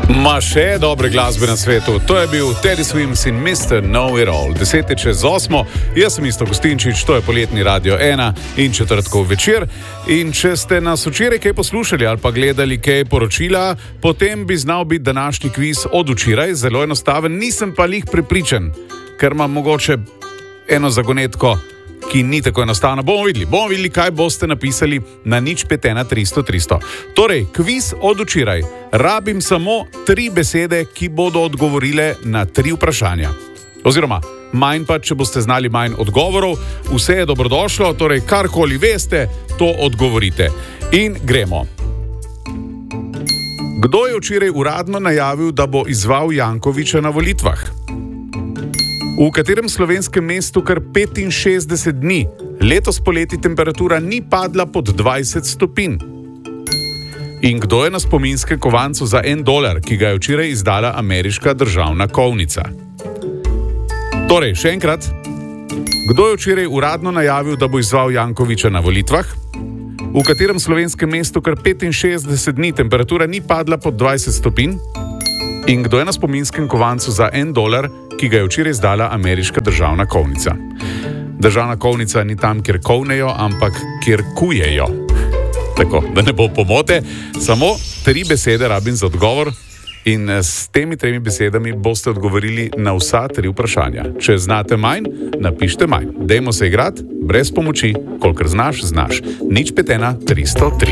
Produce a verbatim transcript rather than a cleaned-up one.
Ma še dobre glasbe na svetu. To je bil Teddy Swims in mister Know It All. Deset je čez osmo, jaz sem Isto Gostinčič, to je poletni Radio ena in četrtkov večer. In če ste nas včeraj kaj poslušali ali pa gledali kaj poročila, potem bi znal biti današnji kviz od včeraj zelo enostaven, nisem pa lih prepričan, ker imam mogoče eno zagonetko, ki ni tako enostavna. Bomo videli, bomo videli, kaj boste napisali na nič pet ena tristo tristo. Torej, kviz od včeraj. Rabim samo tri besede, ki bodo odgovorile na tri vprašanja. Oziroma, manj pa, če boste znali manj odgovorov, vse je dobrodošlo, torej karkoli veste, to odgovorite. In gremo. Kdo je včeraj uradno najavil, da bo izzval Jankovića na volitvah? V katerem slovenskem mestu kar petinšestdeset dni letos poleti temperatura ni padla pod dvajset stopinj? In kdo je na spominskem kovancu za en dolar, ki ga je včeraj izdala ameriška državna kovnica? Torej, še enkrat, kdo je včeraj uradno najavil, da bo izzval Jankovića na volitvah? V katerem slovenskem mestu kar petinšestdeset dni temperatura ni padla pod dvajset stopinj? In kdo je na spominskem kovancu za en dolar, ki ga je včeraj izdala ameriška državna kovnica? Državna kovnica ni tam, kjer kovnejo, ampak kjer kujejo. Tako, da ne bo pomote, samo tri besede rabim za odgovor in s temi tremi besedami boste odgovorili na vsa tri vprašanja. Če znate manj, napišite manj. Dajmo se igrati, brez pomoči, kolikor znaš, znaš. nič pet ena tristo tri.